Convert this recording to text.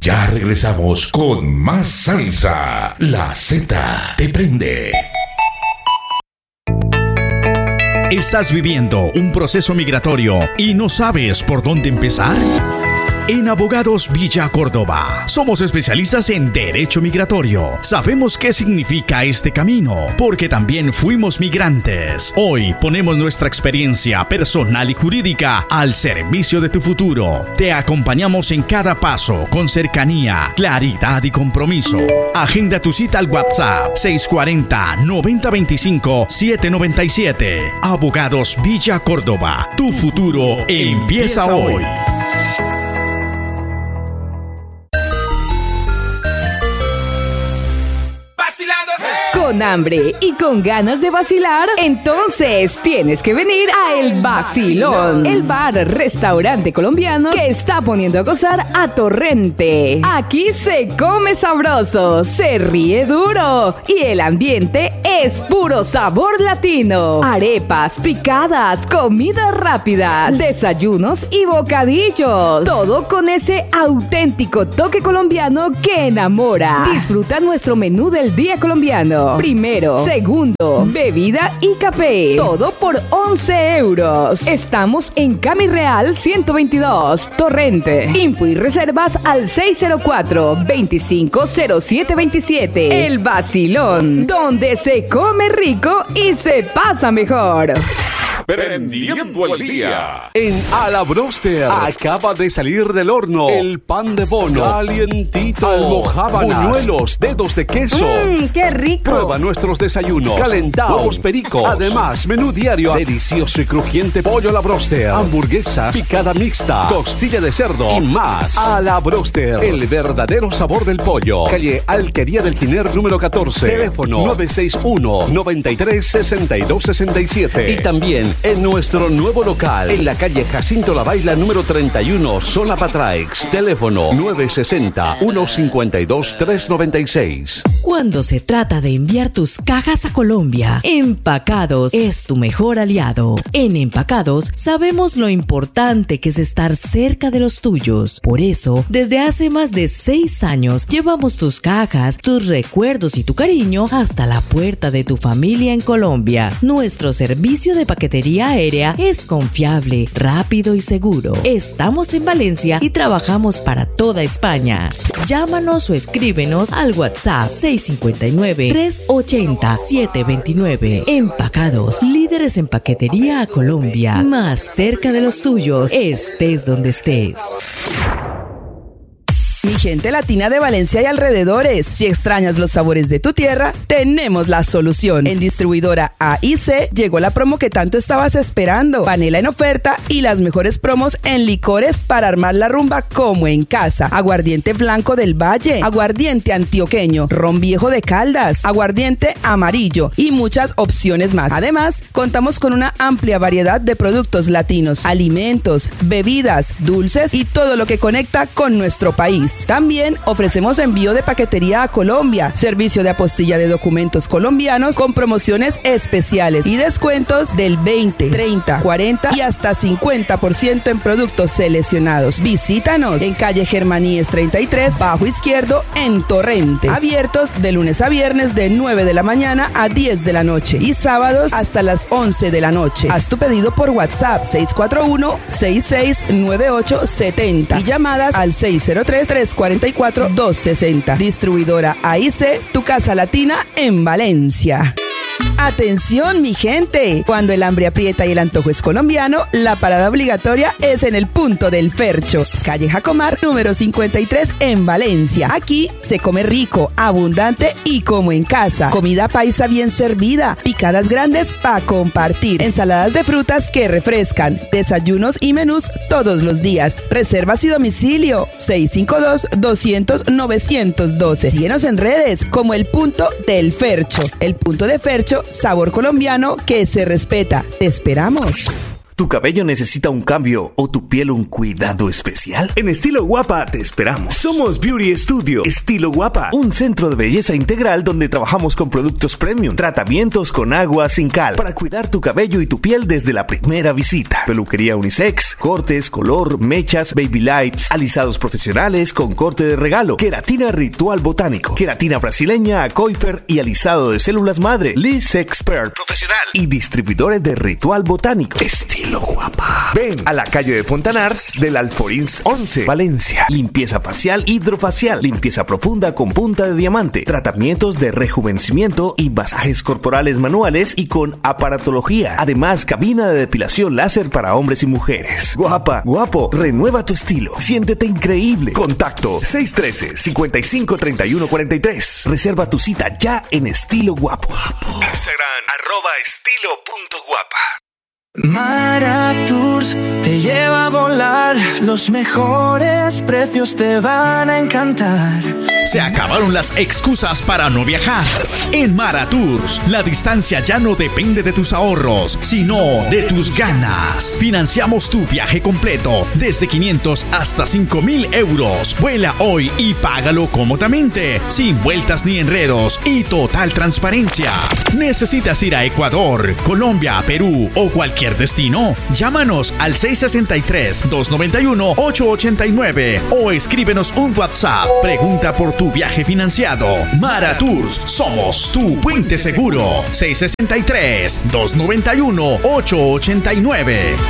Ya regresamos con más salsa. La Z te prende. ¿Estás viviendo un proceso migratorio y no sabes por dónde empezar? En Abogados Villa Córdoba somos especialistas en derecho migratorio. Sabemos qué significa este camino, porque también fuimos migrantes. Hoy ponemos nuestra experiencia personal y jurídica al servicio de tu futuro. Te acompañamos en cada paso con cercanía, claridad y compromiso. Agenda tu cita al WhatsApp 640-9025-797. Abogados Villa Córdoba. Tu futuro empieza hoy. ¿Con hambre y con ganas de vacilar? Entonces tienes que venir a El Vacilón, el bar restaurante colombiano que está poniendo a gozar a Torrente. Aquí se come sabroso, se ríe duro y el ambiente es puro sabor latino. Arepas, picadas, comidas rápidas, desayunos y bocadillos. Todo con ese auténtico toque colombiano que enamora. Disfruta nuestro menú del día colombiano. Primero, segundo, bebida y café. Todo por 11 euros. Estamos en Cami Real 122, Torrente. Info y reservas al 604-250727. El Vacilón, donde se come rico y se pasa mejor. Prendiendo el día. En A la Broster acaba de salir del horno el pan de bono, calientito, almojábanas, buñuelos, dedos de queso. ¡Qué rico! Prueba nuestros desayunos, calentado, huevos pericos. Además, menú diario, delicioso y crujiente pollo a la Broster, hamburguesas, picada mixta, costilla de cerdo y más. A la Broster, el verdadero sabor del pollo. Calle Alquería del Giner número 14. Teléfono 961-936267. Y también en nuestro nuevo local, en la calle Jacinto Lavaila número 31, zona Patraix. Teléfono 960-152-396. Cuando se trata de enviar tus cajas a Colombia, Empacados es tu mejor aliado. En Empacados sabemos lo importante que es estar cerca de los tuyos. Por eso, desde hace más de 6 años, llevamos tus cajas, tus recuerdos y tu cariño hasta la puerta de tu familia en Colombia. Nuestro servicio de paquetería aérea es confiable, rápido y seguro. Estamos en Valencia y trabajamos para toda España. Llámanos o escríbenos al WhatsApp 659-380-729. Empacados, líderes en paquetería a Colombia. Más cerca de los tuyos, estés donde estés. Mi gente latina de Valencia y alrededores, si extrañas los sabores de tu tierra, tenemos la solución. En distribuidora AIC llegó la promo que tanto estabas esperando. Panela en oferta y las mejores promos en licores para armar la rumba como en casa. Aguardiente blanco del Valle, aguardiente antioqueño, ron viejo de Caldas, aguardiente amarillo y muchas opciones más. Además, contamos con una amplia variedad de productos latinos, alimentos, bebidas, dulces y todo lo que conecta con nuestro país. También ofrecemos envío de paquetería a Colombia, servicio de apostilla de documentos colombianos con promociones especiales y descuentos del 20, 30, 40 y hasta 50% en productos seleccionados. Visítanos en calle Germaníes 33, bajo izquierdo, en Torrente. Abiertos de lunes a viernes de 9 de la mañana a 10 de la noche y sábados hasta las 11 de la noche. Haz tu pedido por WhatsApp 641-669870 y llamadas al 603-344-260. Distribuidora AIC, tu casa latina en Valencia. Atención, mi gente, cuando el hambre aprieta y el antojo es colombiano, la parada obligatoria es en el Punto del Fercho, calle Jacomar, número 53 en Valencia. Aquí se come rico, abundante y como en casa. Comida paisa bien servida, picadas grandes para compartir, ensaladas de frutas que refrescan, desayunos y menús todos los días. Reservas y domicilio 652-200-912. Síguenos en redes como el Punto del Fercho. El Punto de Fercho, sabor colombiano que se respeta. Te esperamos. ¿Tu cabello necesita un cambio o tu piel un cuidado especial? En Estilo Guapa te esperamos. Somos Beauty Studio Estilo Guapa, un centro de belleza integral donde trabajamos con productos premium, tratamientos con agua sin cal para cuidar tu cabello y tu piel desde la primera visita. Peluquería unisex, cortes, color, mechas, baby lights, alisados profesionales con corte de regalo, queratina ritual botánico, queratina brasileña, Coifer y alisado de células madre, Liz Expert profesional y distribuidores de ritual botánico. Estilo Guapa. Ven a la calle de Fontanars del Alforins 11, Valencia. Limpieza facial hidrofacial, limpieza profunda con punta de diamante, tratamientos de rejuvenecimiento y masajes corporales manuales y con aparatología. Además, cabina de depilación láser para hombres y mujeres. Guapa, guapo, renueva tu estilo. Siéntete increíble. Contacto 613-553143. Reserva tu cita ya en Estilo Guapo. Instagram @estilo.guapa. Maratours te lleva a volar, los mejores precios te van a encantar. Se acabaron las excusas para no viajar. En Maratours, la distancia ya no depende de tus ahorros, sino de tus ganas. Financiamos tu viaje completo, desde 500 hasta 5.000 euros. Vuela hoy y págalo cómodamente, sin vueltas ni enredos y total transparencia. ¿Necesitas ir a Ecuador, Colombia, Perú o cualquier destino? Llámanos al 663-291-889 o escríbenos un WhatsApp. Pregunta por tu viaje financiado. Maratours, somos tu puente seguro. 663-291-889.